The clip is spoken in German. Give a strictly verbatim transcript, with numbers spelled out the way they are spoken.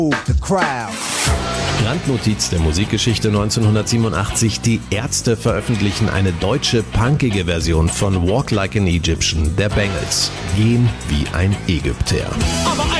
The crowd. Randnotiz der Musikgeschichte neunzehnhundertsiebenundachtzig: Die Ärzte veröffentlichen eine deutsche punkige Version von Walk Like an Egyptian der Bangles. Gehen wie ein Ägypter. Aber